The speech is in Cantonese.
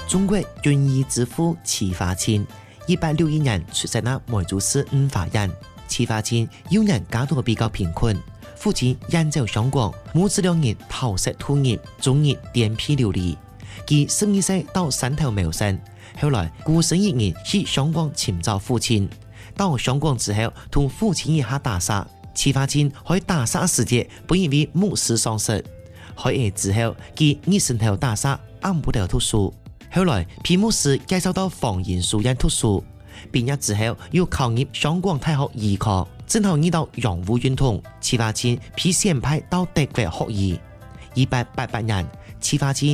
中國軍醫之父戚化清，1861年出生喺梅州市五華縣。戚化清幼年家境比較貧困，父親遠走雙廣，母子兩人偷食兔業，終日顛沛流離。佢12歲到汕頭謀生，後來孤身一人去雙廣尋找父親。到雙廣之後，同父親一下打沙。戚化清喺打沙時節本以為母師喪失，開業之後，佢一生頭打沙，按不了讀書。後來被牧師介紹到黃仁書院讀書。畢業之後，又考入雙廣大學醫科，正好遇到洋務運動，戚化清被選派到德國學醫。1888年，戚化清